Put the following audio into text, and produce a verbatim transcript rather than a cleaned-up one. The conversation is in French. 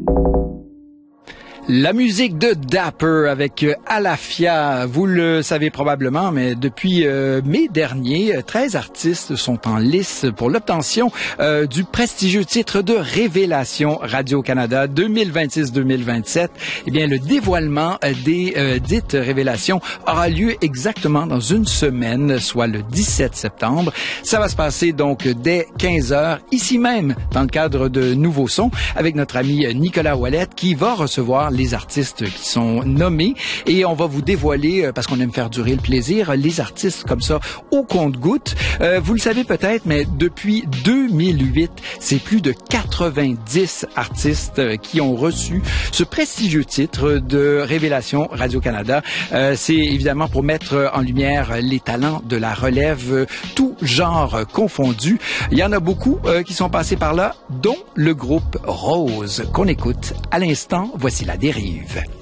La musique de Dapper avec Alafia, vous le savez probablement, mais depuis euh, mai dernier, treize artistes sont en lice pour l'obtention euh, du prestigieux titre de Révélation Radio-Canada deux mille vingt-six deux mille vingt-sept. Eh bien, le dévoilement des euh, dites révélations aura lieu exactement dans une semaine, soit le dix-sept septembre. Ça va se passer donc dès quinze heures, ici même, dans le cadre de Nouveaux Sons, avec notre ami Nicolas Ouellette, qui va recevoir les artistes qui sont nommés et on va vous dévoiler, parce qu'on aime faire durer le plaisir, les artistes comme ça au compte-gouttes. Euh, vous le savez peut-être, mais depuis deux mille huit, c'est plus de quatre-vingt-dix artistes qui ont reçu ce prestigieux titre de Révélation Radio-Canada. Euh, c'est évidemment pour mettre en lumière les talents de la relève, tout genre confondu. Il y en a beaucoup euh, qui sont passés par là, dont le groupe Rose, qu'on écoute à l'instant. Voici La Dérive.